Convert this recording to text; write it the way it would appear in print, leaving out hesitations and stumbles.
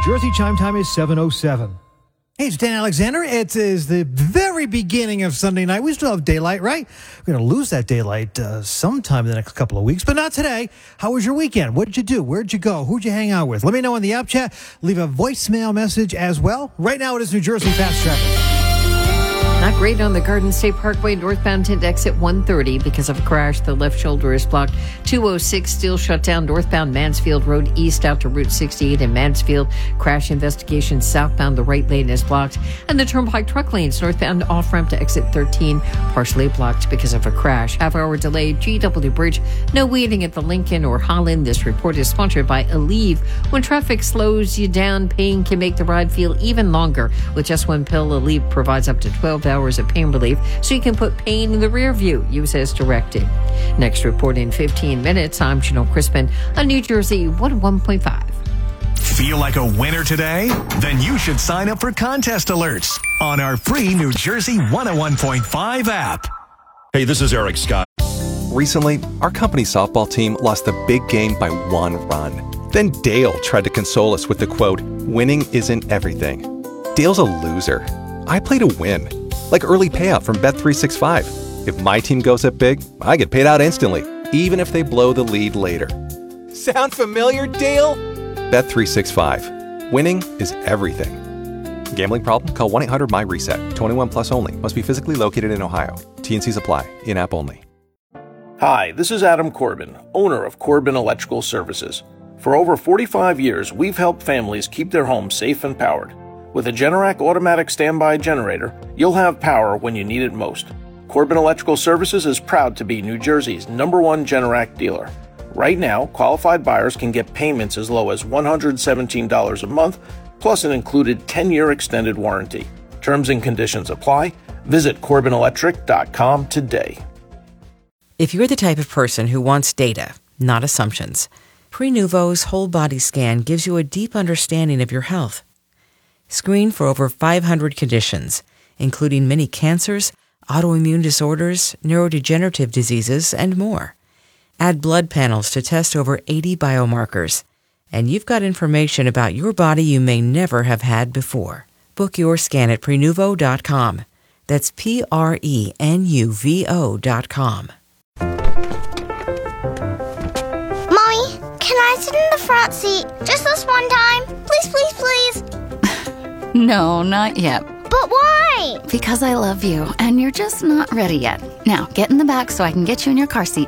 New Jersey chime time is 7:07. Hey, it's Dan Alexander. It is the very beginning of Sunday night. We still have daylight, right? We're going to lose that daylight sometime in the next couple of weeks, but not today. How was your weekend? What did you do? Where'd you go? Who'd you hang out with? Let me know in the app chat. Leave a voicemail message as well. Right now, it is New Jersey Fast Traffic. Not great on the Garden State Parkway northbound to exit 130 because of a crash. The left shoulder is blocked. 206 still shut down northbound Mansfield Road east out to Route 68 in Mansfield. Crash investigation southbound. The right lane is blocked. And the Turnpike truck lanes northbound off-ramp to exit 13 partially blocked because of a crash. Half-hour delay. GW Bridge. No waiting at the Lincoln or Holland. This report is sponsored by Aleve. When traffic slows you down, pain can make the ride feel even longer. With just one pill, Aleve provides up to 12 hours of pain relief, so you can put pain in the rear view. Use as directed. Next report in 15 minutes. I'm Janelle Crispin on New Jersey 101.5. Feel like a winner today? Then you should sign up for contest alerts on our free New Jersey 101.5 app. Hey, this is Eric Scott. Recently, our company softball team lost the big game by 1 run. Then Dale tried to console us with the quote, "Winning isn't everything." Dale's a loser. I play to win. Like early payout from Bet365. If my team goes up big, I get paid out instantly, even if they blow the lead later. Sound familiar, Dale? Bet365. Winning is everything. Gambling problem? Call 1-800-MY-RESET. 21 plus only. Must be physically located in Ohio. T&Cs apply. In-app only. Hi, this is Adam Corbin, owner of Corbin Electrical Services. For over 45 years, we've helped families keep their homes safe and powered. With a Generac automatic standby generator, you'll have power when you need it most. Corbin Electrical Services is proud to be New Jersey's #1 Generac dealer. Right now, qualified buyers can get payments as low as $117 a month, plus an included 10-year extended warranty. Terms and conditions apply. Visit CorbinElectric.com today. If you're the type of person who wants data, not assumptions, Prenuvo's whole body scan gives you a deep understanding of your health. Screen for over 500 conditions, including many cancers, autoimmune disorders, neurodegenerative diseases, and more. Add blood panels to test over 80 biomarkers, and you've got information about your body you may never have had before. Book your scan at Prenuvo.com. That's Prenuvo.com. Mommy, can I sit in the front seat just this one time? Please, please, please. No, not yet. But why? Because I love you, and you're just not ready yet. Now, get in the back so I can get you in your car seat.